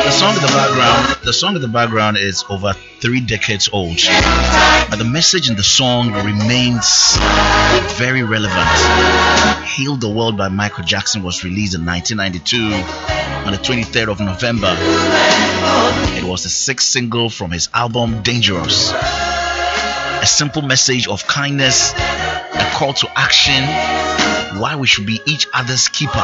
The song in the background is over 3 decades old, but the message in the song remains very relevant. Heal the World by Michael Jackson was released in 1992 on the 23rd of November. It was the 6th single from his album Dangerous. A simple message of kindness, a call to action, why we should be each other's keeper.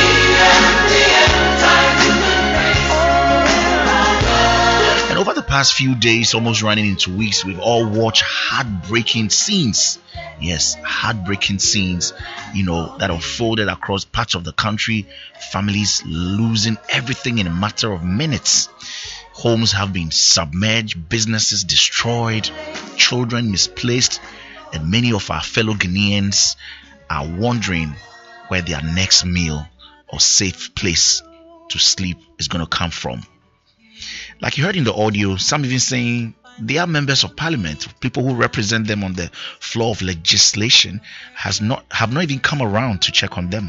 And over the past few days, almost running into weeks, we've all watched heartbreaking scenes. Yes, heartbreaking scenes, that unfolded across parts of the country. Families losing everything in a matter of minutes. Homes have been submerged, businesses destroyed, children misplaced, and many of our fellow Ghanaians are wondering where their next meal or safe place to sleep is going to come from. Like you heard in the audio, some even saying they are members of parliament, people who represent them on the floor of legislation have not even come around to check on them.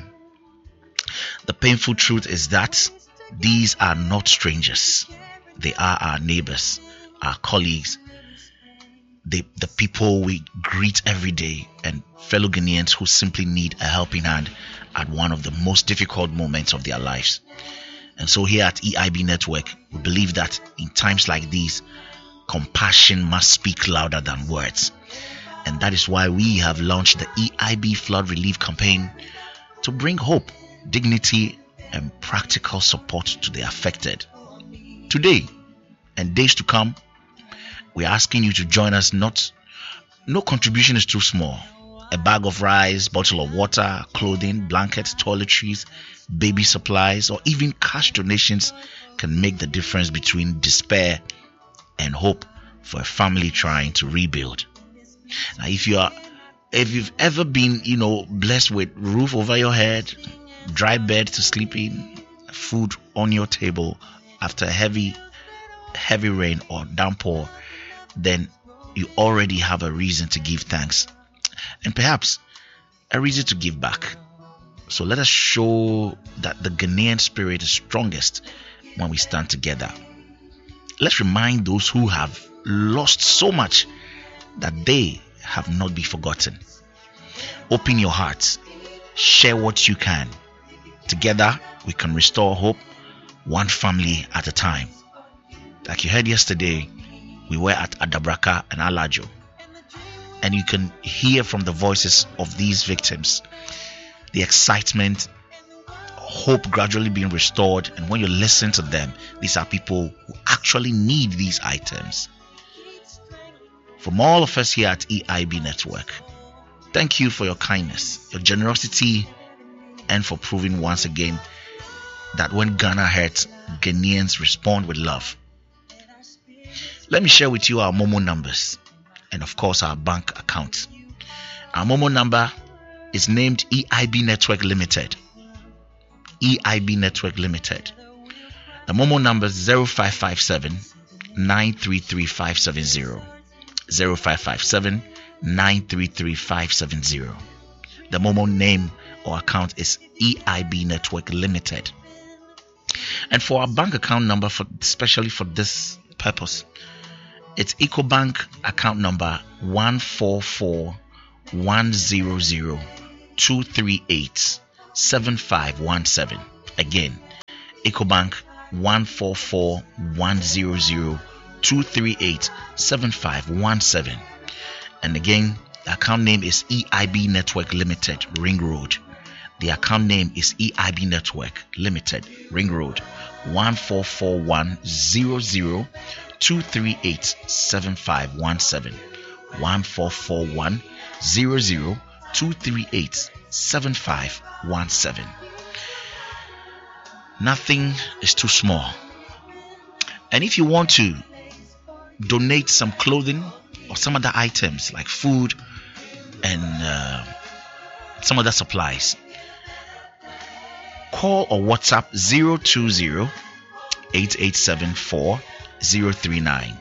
The painful truth is that these are not strangers. They are our neighbors, our colleagues, the people we greet every day, and fellow Ghanaians who simply need a helping hand at one of the most difficult moments of their lives. And so here at EIB Network, we believe that in times like these, compassion must speak louder than words. And that is why we have launched the EIB Flood Relief Campaign to bring hope, dignity, and practical support to the affected. Today and days to come, we're asking you to join us. No contribution is too small. A bag of rice, bottle of water, clothing, blankets, toiletries, baby supplies, or even cash donations can make the difference between despair and hope for a family trying to rebuild. Now, if you've ever been, blessed with roof over your head, dry bed to sleep in, food on your table after a heavy rain or downpour, then you already have a reason to give thanks, and perhaps a reason to give back. So let us show that the Ghanaian spirit is strongest when we stand together. Let's remind those who have lost so much that they have not been forgotten. Open your hearts, share what you can. Together we can restore hope, one family at a time. Like you heard yesterday, we were at Adabraka and Alajo, and you can hear from the voices of these victims the excitement, hope gradually being restored. And when you listen to them, these are people who actually need these items. From all of us here at EIB Network, thank you for your kindness, your generosity, and for proving once again that when Ghana hurts, Ghanaians respond with love. Let me share with you our Momo numbers and of course our bank account. Our Momo number is named EIB Network Limited. EIB Network Limited. The Momo number is 0557 933 570. 0557 933 570. The Momo name or account is EIB Network Limited. And for our bank account number, especially for this purpose, it's EcoBank account number 1441002387517. Again, EcoBank 1441002387517. And again, the account name is EIB Network Limited, Ring Road. The account name is EIB Network Limited, Ring Road, 1441002387517. 1441002387517. Nothing is too small. And if you want to donate some clothing or some other items like food and some other supplies, call or WhatsApp 020-8874-039,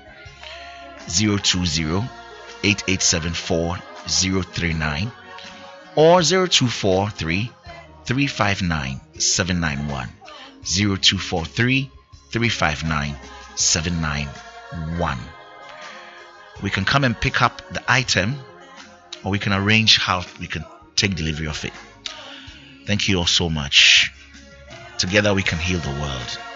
020-8874-039, or 0243-359-791, 0243 359 791. We can come and pick up the item, or we can arrange how we can take delivery of it. Thank you all so much. Together we can heal the world.